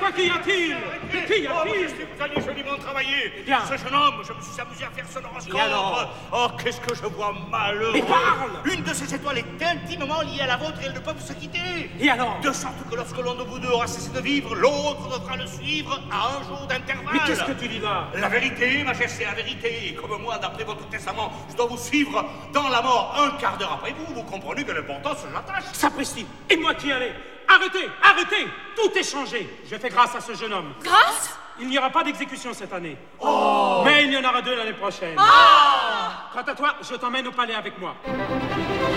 quoi, qu'y a-t-il? Qu'y a-t-il? Vous allez joliment travailler. Bien. Ce jeune homme, je me suis amusé à faire son horoscope. Et alors? Oh, qu'est-ce que je vois malheureux. Mais parle! Une de ces étoiles est intimement liée à la vôtre et elles ne peuvent se quitter. Et alors? De sorte que lorsque l'un de vous deux aura cessé de vivre, l'autre devra le suivre à un jour d'intervalle. Mais qu'est-ce que tu dis là? La vérité, majesté, la vérité. Et comme moi, d'après votre testament, je dois vous suivre dans la mort un quart d'heure après vous. Vous comprenez que l'importance j'attache. Sapristi! Et moi qui allais? Arrêtez! Arrêtez! Tout est changé. Je fais grâce à ce jeune homme. Grâce? Il n'y aura pas d'exécution cette année. Oh! Mais il y en aura 2 l'année prochaine. Ah! Quant à toi, je t'emmène au palais avec moi.